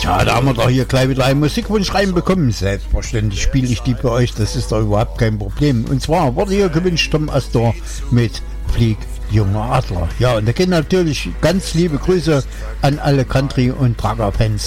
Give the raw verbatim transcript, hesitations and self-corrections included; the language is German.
Tja, da haben wir doch hier gleich wieder einen Musikwunsch reinbekommen. Selbstverständlich spiele ich die für euch, das ist doch überhaupt kein Problem. Und zwar wurde hier gewünscht Tom Astor mit Flieg, junger Adler. Ja, und da gehen natürlich ganz liebe Grüße an alle Country- und Trager-Fans